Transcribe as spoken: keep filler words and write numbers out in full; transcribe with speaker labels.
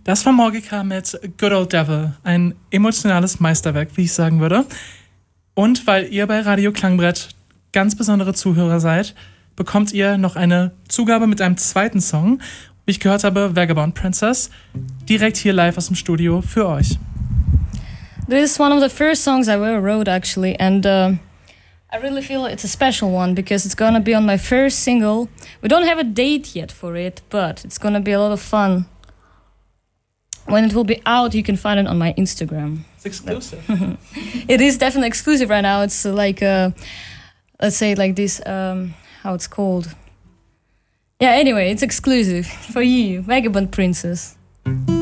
Speaker 1: Das war Morgica mit Good Old Devil. Ein emotionales Meisterwerk, wie ich sagen würde. Und weil ihr bei Radio Klangbrett ganz besondere Zuhörer seid, bekommt ihr noch eine Zugabe mit einem zweiten Song. Wie ich gehört habe, Vagabond Princess. Direkt hier live aus dem Studio für euch.
Speaker 2: This is one of the first songs I ever wrote, actually. And uh, I really feel it's a special one because it's gonna be on my first single. We don't have a date yet for it, but it's gonna be a lot of fun. When it will be out, you can find it on my Instagram.
Speaker 1: It's exclusive.
Speaker 2: It is definitely exclusive right now. It's uh, like, uh, let's say it like this, um, how it's called. Yeah, anyway, it's exclusive for you, Vagabond Princess.